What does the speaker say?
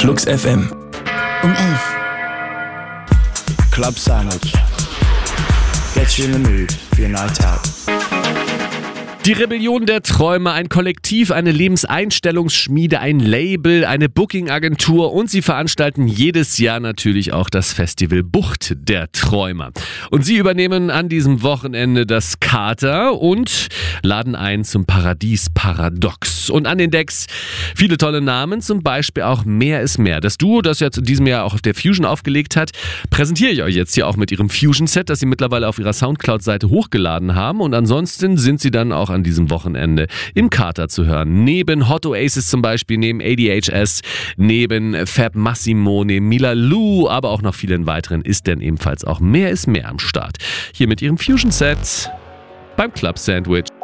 Flux FM. Um 11. Club Sandwich. Get you in the mood for your night out. Die Rebellion der Träume, ein Kollektiv, eine Lebenseinstellungsschmiede, ein Label, eine Booking-Agentur und sie veranstalten jedes Jahr natürlich auch das Festival Bucht der Träumer. Und sie übernehmen an diesem Wochenende das Kater und laden ein zum Paradies Paradox. Und an den Decks viele tolle Namen, zum Beispiel auch Mehr ist mehr. Das Duo, das jetzt in diesem Jahr auch auf der Fusion aufgelegt hat, präsentiere ich euch jetzt hier auch mit ihrem Fusion-Set, das sie mittlerweile auf ihrer Soundcloud-Seite hochgeladen haben. Und ansonsten sind sie dann auch an diesem Wochenende im Kater zu hören. Neben Hot Oasis zum Beispiel, neben ADHS, neben Fab Massimo, neben Mila Lou, aber auch noch vielen weiteren ist denn ebenfalls auch Mehr ist mehr am Start. Hier mit ihrem Fusion-Set beim Club Sandwich.